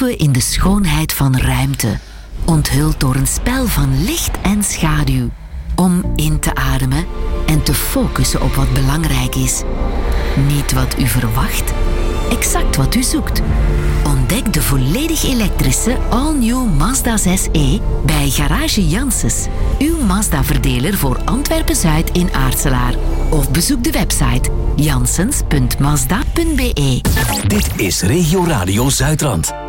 vertoeven in de schoonheid van ruimte. Onthuld door een spel van licht en schaduw. Om in te ademen en te focussen op wat belangrijk is. Niet wat u verwacht, exact wat u zoekt. Ontdek de volledig elektrische all-new Mazda 6e bij Garage Janssens. Uw Mazda-verdeler voor Antwerpen-Zuid in Aartselaar. Of bezoek de website janssens.mazda.be. Dit is Regio Radio Zuidrand.